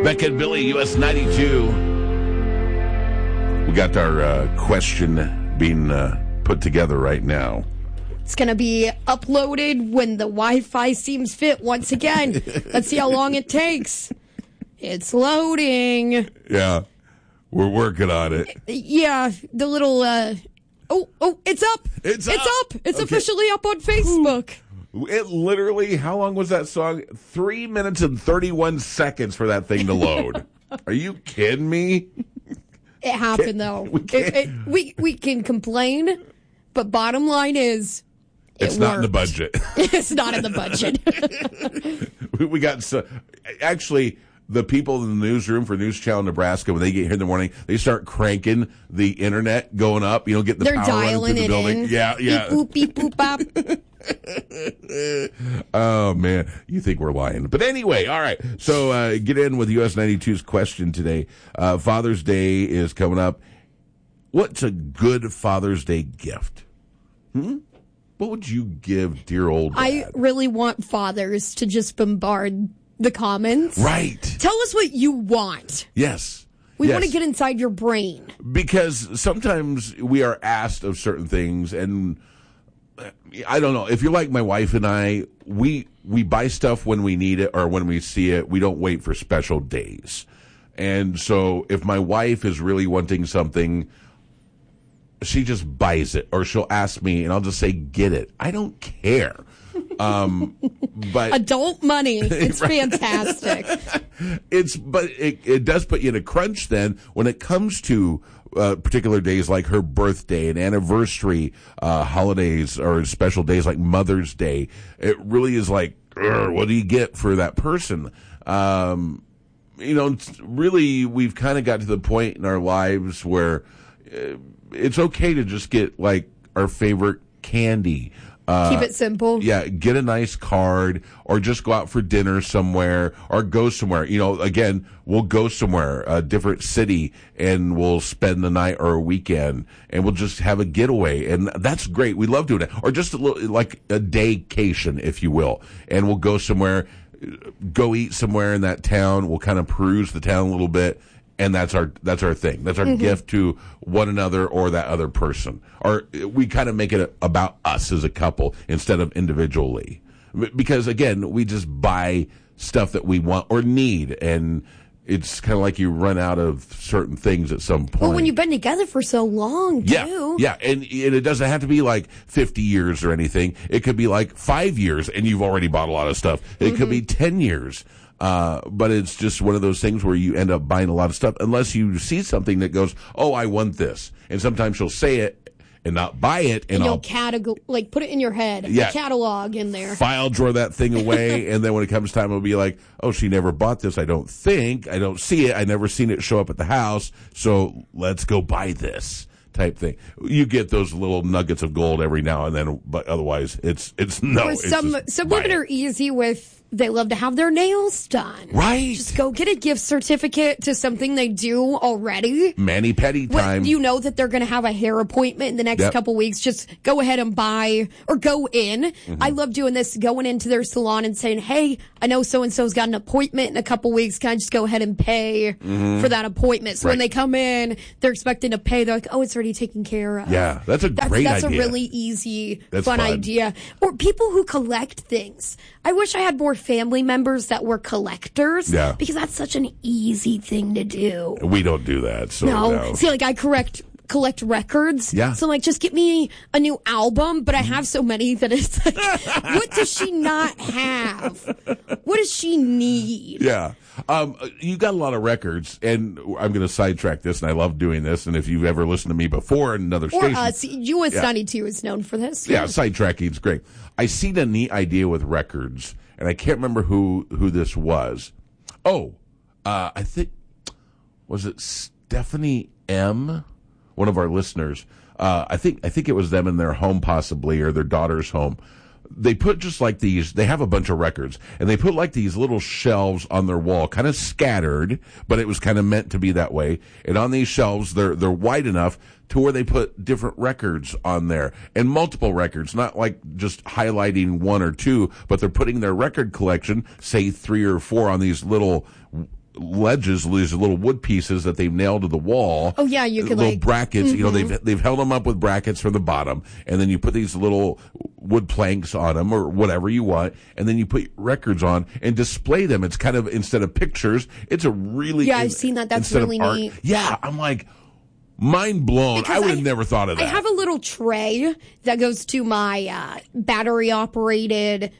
Beck and Billy, US 92. We got our question being put together right now. It's going to be uploaded when the Wi-Fi seems fit once again. Let's see how long it takes. It's loading. Yeah, we're working on it. Yeah, the little... it's up. It's up. It's okay. Officially up on Facebook. It literally, how long was that song? 3 minutes and 31 seconds for that thing to load. Are you kidding me? It happened, though. We can complain, but bottom line is... It's not in the budget. It's not in the budget. We got... Actually... The people in the newsroom for News Channel Nebraska, when they get here in the morning, they start cranking the internet going up, getting the power running through the building. In. Yeah. Beep, boop, bop. Oh, man. You think we're lying. But anyway, all right. So get in with US 92's question today. Father's Day is coming up. What's a good Father's Day gift? What would you give dear old Dad? I really want fathers to just bombard the comments. Right. Tell us what you want. Yes. We want to get inside your brain. Because sometimes we are asked of certain things, and I don't know. If you're like my wife and I, we buy stuff when we need it or when we see it. We don't wait for special days. And so if my wife is really wanting something, she just buys it, or she'll ask me, and I'll just say, get it. I don't care. But adult money, it's fantastic. It does put you in a crunch then when it comes to particular days like her birthday and anniversary holidays or special days like Mother's Day. It really is like, what do you get for that person? Really, we've kind of got to the point in our lives where it's okay to just get like our favorite candy. Keep it simple. Yeah, get a nice card, or just go out for dinner somewhere, or go somewhere. Again, we'll go somewhere, a different city, and we'll spend the night or a weekend, and we'll just have a getaway, and that's great. We love doing it. Or just a little, like a daycation, if you will, and we'll go somewhere, go eat somewhere in that town. We'll kind of peruse the town a little bit. And that's our thing. That's our gift to one another or that other person. Or we kind of make it about us as a couple instead of individually. Because, again, we just buy stuff that we want or need. And it's kind of like you run out of certain things at some point. Well, when you've been together for so long, too. Yeah. And it doesn't have to be like 50 years or anything. It could be like 5 years and you've already bought a lot of stuff. It could be 10 years. But it's just one of those things where you end up buying a lot of stuff unless you see something that goes, oh, I want this. And sometimes she'll say it and not buy it. And you'll put it in your head. Yeah. A catalog in there. File drawer that thing away. And then when it comes time, it'll be like, oh, she never bought this. I don't think. I don't see it. I never seen it show up at the house. So let's go buy this. Type thing. You get those little nuggets of gold every now and then, but otherwise it's no. Or some women are easy with, they love to have their nails done. Right. Just go get a gift certificate to something they do already. Mani-pedi time. When you know that they're going to have a hair appointment in the next couple weeks, just go ahead and buy or go in. I love doing this, going into their salon and saying, hey, I know so-and-so's got an appointment in a couple weeks. Can I just go ahead and pay for that appointment? So when they come in, they're expecting to pay. They're like, oh, it's already taken care of. Yeah, that's a great idea. That's a really easy, fun idea. Or people who collect things. I wish I had more family members that were collectors. Yeah. Because that's such an easy thing to do. We don't do that. So no. See, like I collect records. Yeah. So like just get me a new album, but I have so many that it's like, what does she not have? What does she need? Yeah. You got a lot of records, and I'm going to sidetrack this, and I love doing this, and if you've ever listened to me before in another station. Or us. US 92 is known for this. Yeah, sidetracking is great. I seen a neat idea with records, and I can't remember who this was. Oh, I think, was it Stephanie M., one of our listeners? I think it was them in their home possibly, or their daughter's home. They put just like these, they have a bunch of records, and they put like these little shelves on their wall, kind of scattered, but it was kind of meant to be that way. And on these shelves, they're wide enough to where they put different records on there, and multiple records, not like just highlighting one or two, but they're putting their record collection, say 3 or 4, on these little ledges, these little wood pieces that they've nailed to the wall. Oh yeah, you could little brackets. You know, they've held them up with brackets from the bottom, and then you put these little wood planks on them or whatever you want, and then you put records on and display them. It's kind of, instead of pictures, it's a really I've seen that. That's really neat. Yeah, I'm like, mind blown. Because I would have never thought of that. I have a little tray that goes to my battery operated.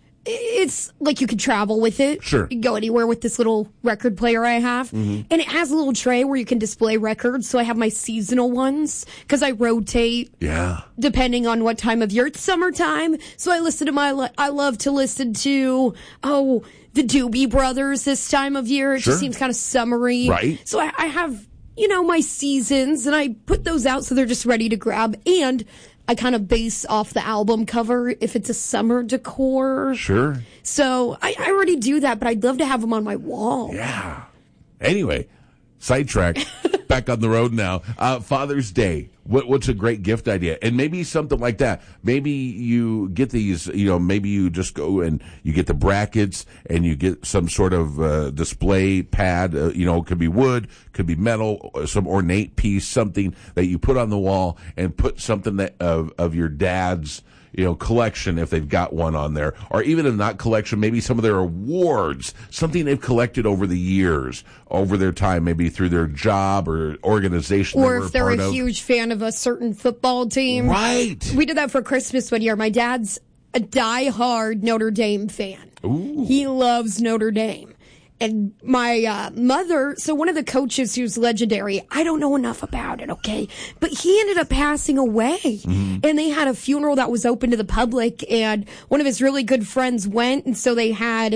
It's like you could travel with it. Sure. You can go anywhere with this little record player I have. And it has a little tray where you can display records. So I have my seasonal ones because I rotate. Yeah. Depending on what time of year. It's summertime. So I listen to I love to listen to, the Doobie Brothers this time of year. It just seems kind of summery. Right. So I have, my seasons, and I put those out so they're just ready to grab. And I kind of base off the album cover if it's a summer decor. Sure. So I already do that, but I'd love to have them on my wall. Yeah. Anyway, sidetrack. Back on the road now. Father's Day. What's a great gift idea? And maybe something like that. Maybe you get these, maybe you just go and you get the brackets and you get some sort of display pad. It could be wood, could be metal, some ornate piece, something that you put on the wall, and put something that of your dad's collection, if they've got one on there, or even if not collection, maybe some of their awards, something they've collected over the years, over their time, maybe through their job or organization. Or if they're a huge fan of a certain football team. Right. We did that for Christmas one year. My dad's a diehard Notre Dame fan. Ooh. He loves Notre Dame. And my mother, so one of the coaches who's legendary, I don't know enough about it, okay? But he ended up passing away. And they had a funeral that was open to the public, and one of his really good friends went, and so they had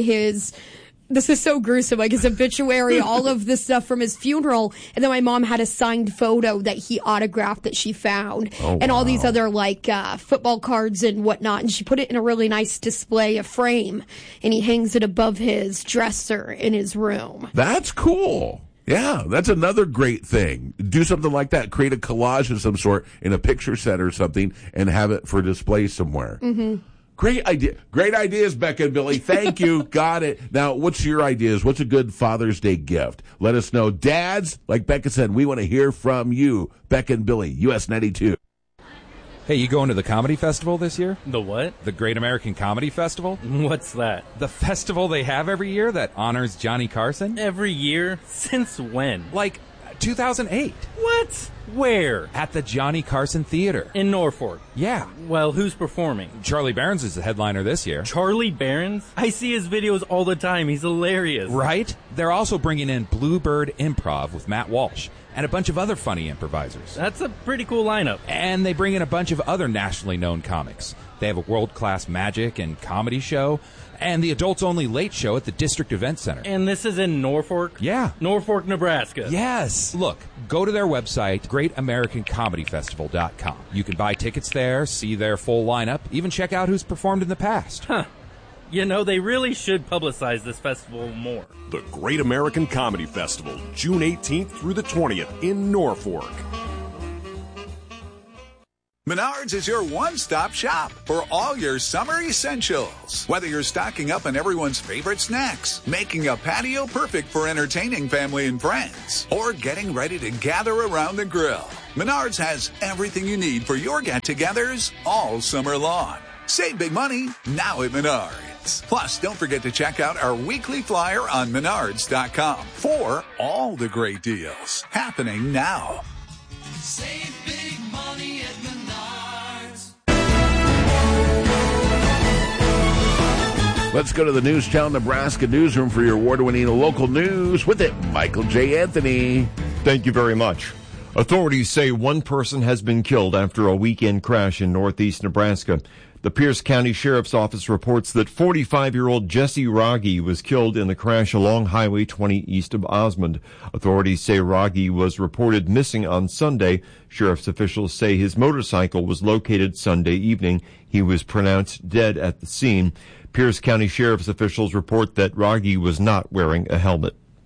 this is so gruesome, like his obituary, all of this stuff from his funeral. And then my mom had a signed photo that he autographed that she found. And all these other football cards and whatnot. And she put it in a really nice display, a frame. And he hangs it above his dresser in his room. That's cool. Yeah, that's another great thing. Do something like that. Create a collage of some sort in a picture set or something and have it for display somewhere. Great idea. Great ideas, Becca and Billy. Thank you. Got it. Now, what's your ideas? What's a good Father's Day gift? Let us know. Dads, like Becca said, we want to hear from you. Becca and Billy, US 92. Hey, you going to the comedy festival this year? The what? The Great American Comedy Festival? What's that? The festival they have every year that honors Johnny Carson? Every year? Since when? Like 2008. What? Where? At the Johnny Carson Theater. In Norfolk? Yeah. Well, who's performing? Charlie Barons is the headliner this year. Charlie Barons? I see his videos all the time. He's hilarious. Right? They're also bringing in Bluebird Improv with Matt Walsh and a bunch of other funny improvisers. That's a pretty cool lineup. And they bring in a bunch of other nationally known comics. They have a world-class magic and comedy show and the adults-only late show at the District Event Center. And this is in Norfolk? Yeah. Norfolk, Nebraska. Yes. Look, go to their website, greatamericancomedyfestival.com. You can buy tickets there, see their full lineup, even check out who's performed in the past. Huh. They really should publicize this festival more. The Great American Comedy Festival, June 18th through the 20th in Norfolk. Menards is your one-stop shop for all your summer essentials. Whether you're stocking up on everyone's favorite snacks, making a patio perfect for entertaining family and friends, or getting ready to gather around the grill, Menards has everything you need for your get-togethers all summer long. Save big money now at Menards. Plus, don't forget to check out our weekly flyer on Menards.com for all the great deals happening now. Save big money at Menards. Let's go to the Newstown, Nebraska newsroom for your award-winning local news. With it, Michael J. Anthony. Thank you very much. Authorities say one person has been killed after a weekend crash in northeast Nebraska. The Pierce County Sheriff's Office reports that 45-year-old Jesse Rogge was killed in the crash along Highway 20 east of Osmond. Authorities say Rogge was reported missing on Sunday. Sheriff's officials say his motorcycle was located Sunday evening. He was pronounced dead at the scene. Pierce County Sheriff's officials report that Rogge was not wearing a helmet.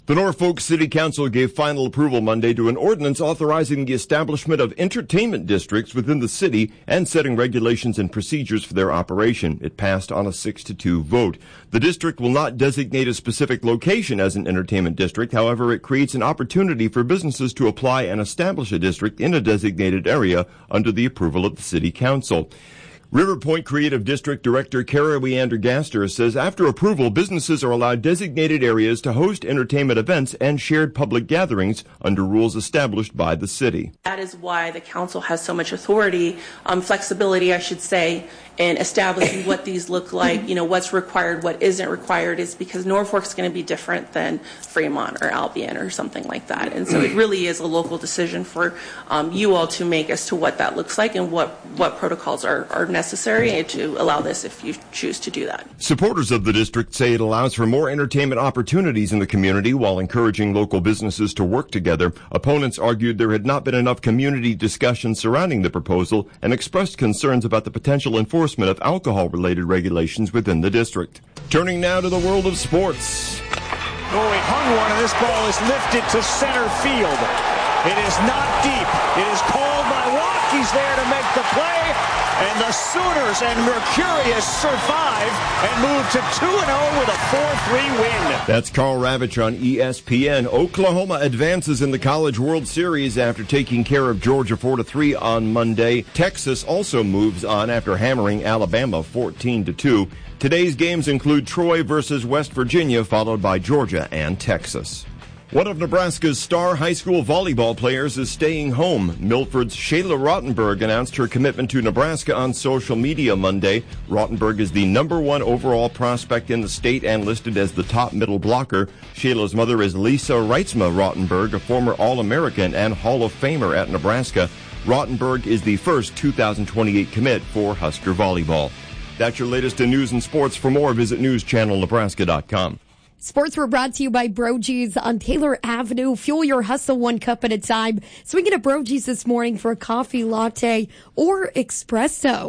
The Norfolk City Council gave final approval Monday to an ordinance authorizing the establishment of entertainment districts within the city and setting regulations and procedures for their operation. It passed on a 6-2 vote. The district will not designate a specific location as an entertainment district. However, it creates an opportunity for businesses to apply and establish a district in a designated area under the approval of the City Council. River Point Creative District Director Kara Weander-Gaster says after approval, businesses are allowed designated areas to host entertainment events and shared public gatherings under rules established by the city. That is why the council has so much authority, flexibility, I should say, in establishing what these look like, what's required, what isn't required, is because Norfolk's going to be different than Fremont or Albion or something like that. And so it really is a local decision for you all to make as to what that looks like and what protocols are necessary to allow this if you choose to do that. Supporters of the district say it allows for more entertainment opportunities in the community while encouraging local businesses to work together. Opponents argued there had not been enough community discussion surrounding the proposal and expressed concerns about the potential enforcement of alcohol-related regulations within the district. Turning now to the world of sports. Oh, he hung one, and this ball is lifted to center field. It is not deep. It is called by Watt. He's there to make the play. And the Sooners and Mercurius survive and move to 2-0 with a 4-3 win. That's Carl Ravitch on ESPN. Oklahoma advances in the College World Series after taking care of Georgia 4-3 on Monday. Texas also moves on after hammering Alabama 14-2. Today's games include Troy versus West Virginia, followed by Georgia and Texas. One of Nebraska's star high school volleyball players is staying home. Milford's Shayla Rottenberg announced her commitment to Nebraska on social media Monday. Rottenberg is the #1 overall prospect in the state and listed as the top middle blocker. Shayla's mother is Lisa Reitzma Rottenberg, a former All-American and Hall of Famer at Nebraska. Rottenberg is the first 2028 commit for Husker volleyball. That's your latest in news and sports. For more, visit newschannelnebraska.com. Sports were brought to you by Brogy's on Taylor Avenue. Fuel your hustle one cup at a time. Swing into Brogy's this morning for a coffee latte or espresso.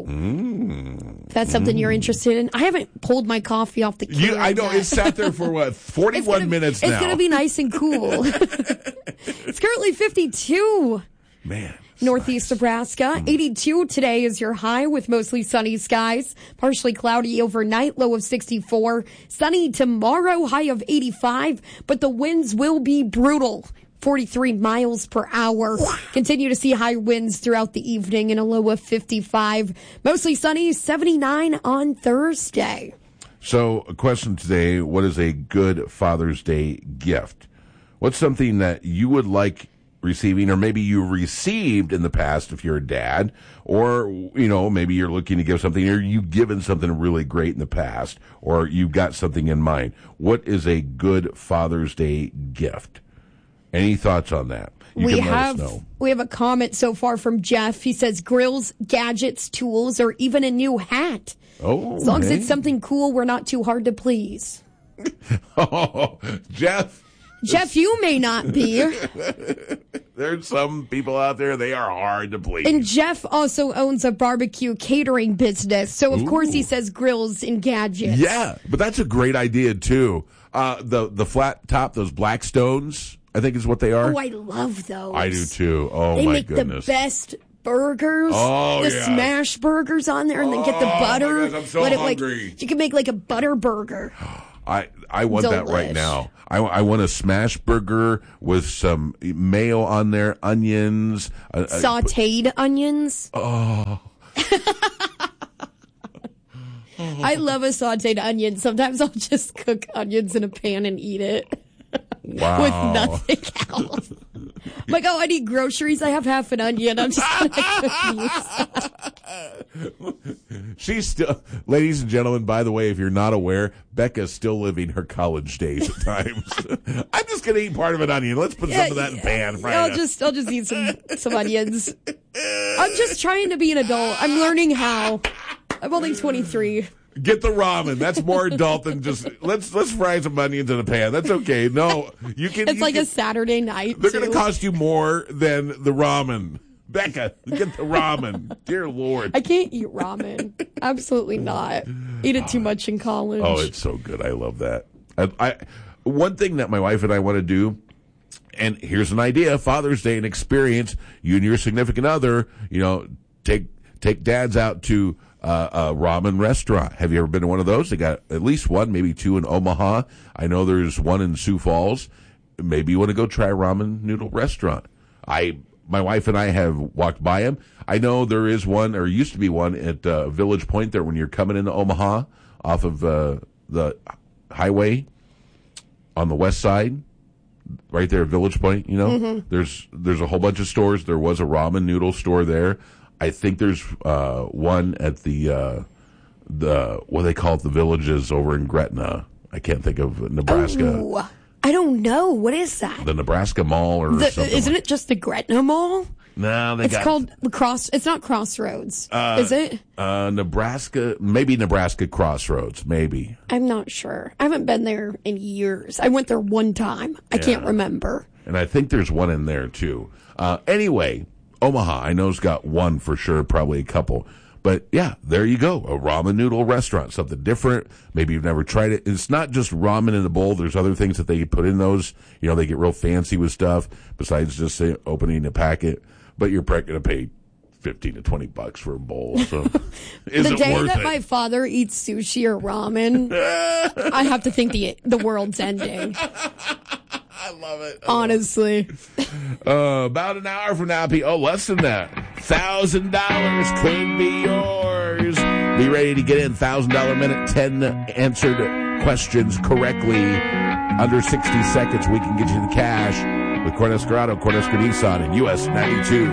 If that's something you're interested in. I haven't pulled my coffee off the can. I know. It sat there for, 41 minutes now. It's going to be nice and cool. It's currently 52. Man. Northeast Nebraska. 82 today is your high with mostly sunny skies. Partially cloudy overnight, low of 64. Sunny tomorrow, high of 85, but the winds will be brutal. 43 miles per hour. Continue to see high winds throughout the evening and a low of 55. Mostly sunny, 79 on Thursday. So, a question today, what is a good Father's Day gift? What's something that you would like receiving, or maybe you received in the past if you're a dad, or maybe you're looking to give something, or you've given something really great in the past, or you've got something in mind. What is a good Father's Day gift? Any thoughts on that? You can let us know. We have a comment so far from Jeff. He says grills, gadgets, tools, or even a new hat. Oh, as long as it's something cool, we're not too hard to please. Oh, Jeff, you may not be. There's some people out there, they are hard to please. And Jeff also owns a barbecue catering business. So, of course, he says grills and gadgets. Yeah, but that's a great idea, too. The flat top, those Blackstones, I think is what they are. Oh, I love those. I do, too. Oh, they my make goodness. the best burgers. Oh, the smash burgers on there, and then get the butter. My gosh, I'm so hungry. You can make like a butter burger. I want that right now. I want a smash burger with some mayo on there, onions. Sauteed onions. Oh. I love a sauteed onion. Sometimes I'll just cook onions in a pan and eat it. Wow. With nothing else. I'm like, I need groceries. I have half an onion. I'm just going to cook these. She's still, ladies and gentlemen, by the way, if you're not aware, Becca's still living her college days at times. I'm just going to eat part of an onion. Let's put some of that in the pan. I'll just eat some onions. I'm just trying to be an adult. I'm learning how. I'm only 23. Get the ramen. That's more adult than just let's fry some onions in a pan. That's okay. No, you can. It's like a Saturday night. They're going to cost you more than the ramen. Becca, get the ramen. Dear Lord, I can't eat ramen. Absolutely not. Eat it too much in college. Oh, it's so good. I love that. one thing that my wife and I want to do, and here's an idea, Father's Day, an experience, you and your significant other, take dads out to a ramen restaurant. Have you ever been to one of those? They got at least one, maybe two in Omaha. I know there's one in Sioux Falls. Maybe you want to go try a ramen noodle restaurant. My wife and I have walked by them. I know there is one, or used to be one, at Village Point there when you're coming into Omaha off of the highway on the west side, right there at Village Point. There's a whole bunch of stores. There was a ramen noodle store there. I think there's one at the what they call it, the Villages over in Gretna. I can't think of Nebraska. Ooh, I don't know. What is that? The Nebraska Mall or something. Isn't it just the Gretna Mall? No, it's called It's not Crossroads, is it? Nebraska, maybe Nebraska Crossroads, maybe. I'm not sure. I haven't been there in years. I went there one time. I can't remember. And I think there's one in there too. Anyway, Omaha, I know, has got one for sure, probably a couple. But yeah, there you go. A ramen noodle restaurant, something different. Maybe you've never tried it. It's not just ramen in a bowl. There's other things that they put in those. They get real fancy with stuff besides just opening a packet. But you're probably going to pay $15 to $20 for a bowl. So is the it day worth that it? my father eats sushi or ramen, I have to think the world's ending. I love it. Honestly. About an hour from now, less than that. $1,000 could be yours. Be ready to get in. $1,000 minute, 10 answered questions correctly. Under 60 seconds, we can get you the cash with Cornhusker Auto, Cornhusker Nissan, and US 92.